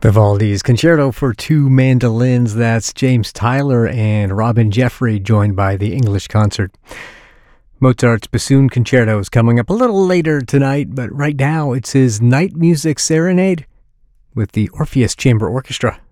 Vivaldi's Concerto for Two Mandolins. That's James Tyler and Robin Jeffrey, joined by the English Concert. Mozart's Bassoon Concerto is coming up a little later tonight, but right now it's his Night Music Serenade with the Orpheus Chamber Orchestra.